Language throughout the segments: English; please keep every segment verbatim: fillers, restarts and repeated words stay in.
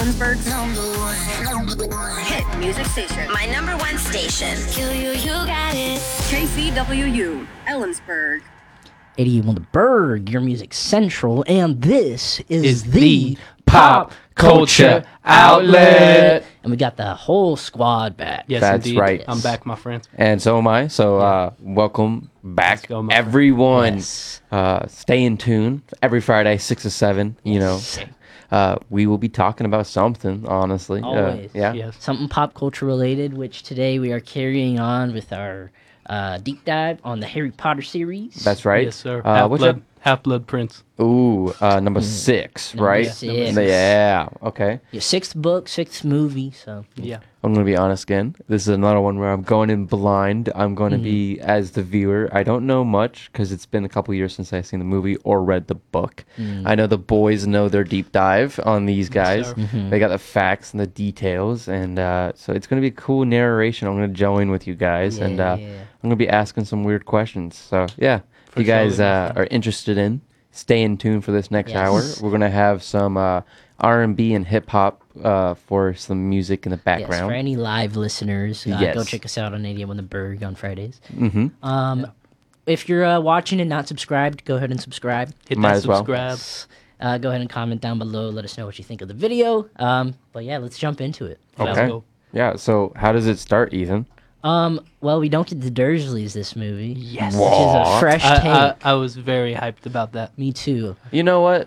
Ellensburg's number one, number one hit music station. My number one station. You, you, you got it. K C W U, Ellensburg. eighty-one The Berg, your music central, and this is, Is the the pop culture outlet. And we got the whole squad back. Yes, That's indeed. right. I'm back, my friends. And so am I. So uh, welcome back, Let's go, my everyone. Yes. Uh, stay in tune every Friday, six to seven. You know, uh, we will be talking about something. Honestly, Always. Uh, yeah. Yes. Something pop culture related, which today we are carrying on with our uh, deep dive on the Harry Potter series. That's right. Yes, sir. Uh, what's Half-Blood, Half-Blood Prince. your Ooh, uh, number six, Number right? six. Yeah. Okay. Your sixth book, sixth movie, so Yeah. I'm gonna be honest again. This is another one where I'm going in blind. I'm going to Mm-hmm. be as the viewer. I don't know much because it's been a couple years since I've seen the movie or read the book. Mm. I know the boys know their deep dive on these guys. sir. Mm-hmm. They got the facts and the details, and uh, so it's gonna be a cool narration. I'm gonna join with you guys, and uh, Yeah. I'm gonna be asking some weird questions. So yeah, if For you guys sure, my uh, friend. are interested in, stay in tune for this next hour. Yes. We're gonna have some uh, R and B and hip hop uh, for some music in the yes, background. for any live listeners, uh, go Yes. check us out on eighty-one The Berg on Fridays. Mm-hmm. Um, If you're uh, watching and not subscribed, go ahead and subscribe. Hit Might that as well. subscribe. Uh, go ahead and comment down below. Let us know what you think of the video. Um, but yeah, let's jump into it. Let's Okay. go. Yeah. So how does it start, Ethan? Um, well, we don't get the Dursleys this movie. Yes. Which is a What? fresh I, take. I, I was very hyped about that. Me too. You know what?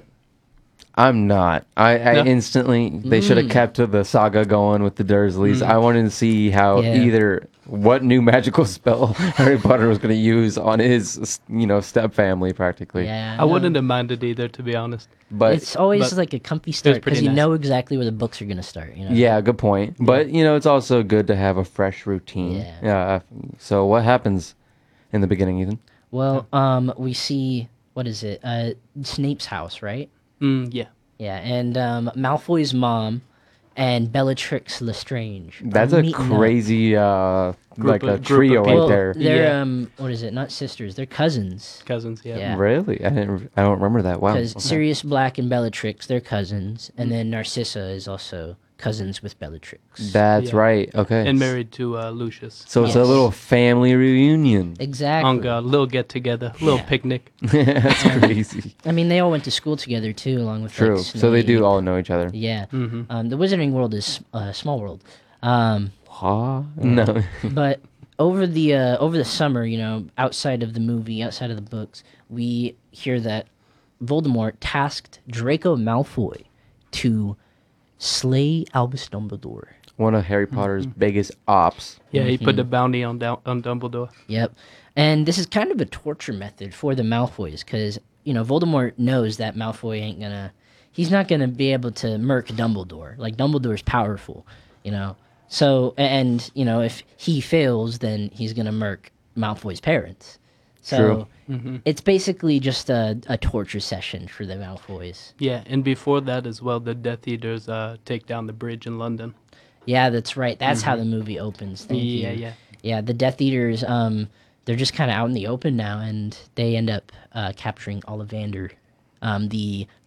I'm not. I, I No? instantly they should have kept the saga going with the Dursleys. I wanted to see how Yeah. either what new magical spell Harry Potter was going to use on his you know step family practically. Yeah. I wouldn't have minded either, to be honest. But It's always but like a comfy start pretty because you nice. know exactly where the books are gonna start. You know. yeah, good point. But you know it's also good to have a fresh routine. Yeah. Yeah. So what happens in the beginning, Ethan? Well, um, we see what is it? Uh, Snape's house, right? Mm, yeah. Yeah, and um, Malfoy's mom and Bellatrix Lestrange. are That's a meeting up. crazy uh like of- a group of trio right people. Well, there. they're Yeah. um, what is it? Not sisters. They're cousins. Cousins, yeah. Yeah. Really? I didn't. I don't remember that. Wow. Because Okay. Sirius Black and Bellatrix, they're cousins, and Mm. then Narcissa is also cousins with Bellatrix. That's Yeah. right. Okay. And married to uh, Lucius. So it's a Yes. little family reunion. Exactly. On God, little get together, little Yeah. picnic. That's crazy. I mean, they all went to school together too, along with True. Like, So they do Snape. all know each other. Yeah. Mm-hmm. Um, the Wizarding world is a uh, small world. Um, Huh? No. but over the uh, over the summer, you know, outside of the movie, outside of the books, we hear that Voldemort tasked Draco Malfoy to slay Albus Dumbledore. One of Harry Potter's biggest ops. Yeah, he Mm-hmm. put the bounty on Dou- on Dumbledore. Yep. And this is kind of a torture method for the Malfoys because, you know, Voldemort knows that Malfoy ain't gonna, he's not gonna be able to murk Dumbledore. Like, Dumbledore's powerful, you know? So, and, you know, if he fails, then he's gonna murk Malfoy's parents. So, True. Mm-hmm. it's basically just a, a torture session for the Malfoys. Yeah, and before that as well, the Death Eaters uh, take down the bridge in London. Yeah, that's right. That's how the movie opens. Thank yeah, you. yeah. Yeah, the Death Eaters, um, they're just kind of out in the open now, and they end up uh, capturing Ollivander, um, the